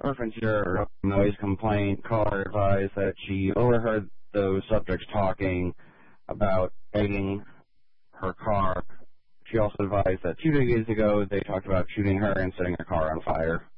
reference your noise complaint, caller advised that she overheard those subjects talking about egging her car. She also advised that 2 days ago they talked about shooting her and setting her car on fire.